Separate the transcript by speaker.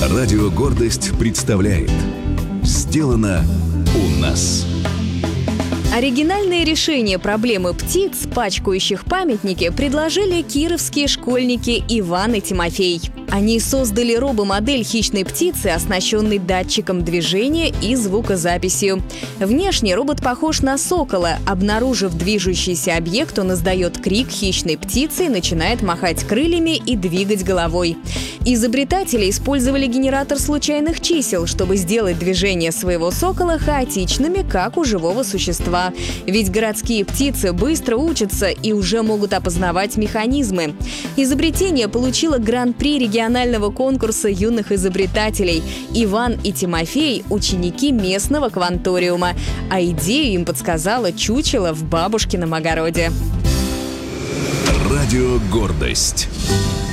Speaker 1: Радио «Гордость» представляет «Сделано у нас».
Speaker 2: Оригинальное решение проблемы птиц, пачкающих памятники, предложили кировские школьники Иван и Тимофей. Они создали робомодель хищной птицы, оснащенной датчиком движения и звукозаписью. Внешне робот похож на сокола. Обнаружив движущийся объект, он издает крик хищной птицы и начинает махать крыльями и двигать головой. Изобретатели использовали генератор случайных чисел, чтобы сделать движения своего сокола хаотичными, как у живого существа. Ведь городские птицы быстро учатся и уже могут опознавать механизмы. Изобретение получило гран-при регионального конкурса юных изобретателей. Иван и Тимофей – ученики местного кванториума, а идею им подсказала чучело в бабушкином огороде.
Speaker 1: Радио «Гордость».